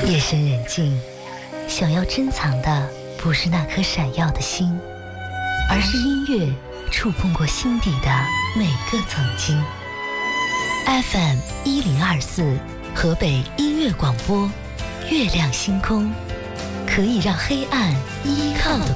夜深人静，想要珍藏的不是那颗闪耀的心，而是音乐触碰过心底的每个曾经。FM 1024，河北音乐广播，月亮星空，可以让黑暗依靠的